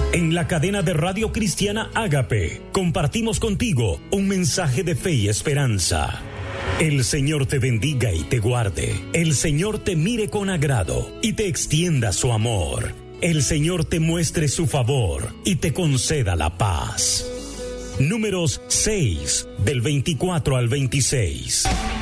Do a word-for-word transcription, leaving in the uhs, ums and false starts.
En la cadena de Radio Cristiana Ágape, compartimos contigo un mensaje de fe y esperanza. El Señor te bendiga y te guarde. El Señor te mire con agrado y te extienda su amor. El Señor te muestre su favor y te conceda la paz. Números seis, del veinticuatro al veintiséis.